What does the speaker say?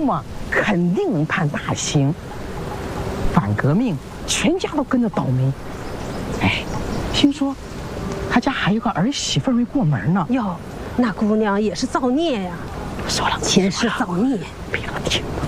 嘛，肯定能判大刑。反革命，全家都跟着倒霉。哎，听说他家还有个儿媳妇没过门呢。 哟，那姑娘也是造孽呀！ 说了， 前世造孽。 别让他听到。